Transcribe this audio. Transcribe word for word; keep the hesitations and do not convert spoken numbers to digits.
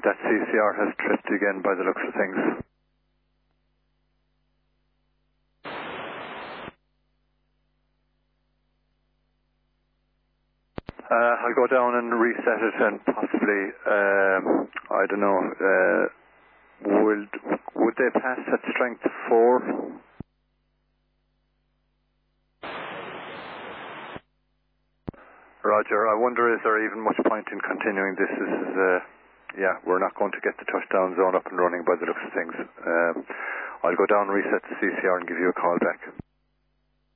that C C R has tripped again by the looks of things. Uh, I'll go down and reset it and possibly, um, I don't know, uh, would, would they pass at strength four? Roger, I wonder is there even much point in continuing this? This is, uh, yeah, we're not going to get the touchdown zone up and running by the looks of things. Um, I'll go down, reset the C C R and give you a call back.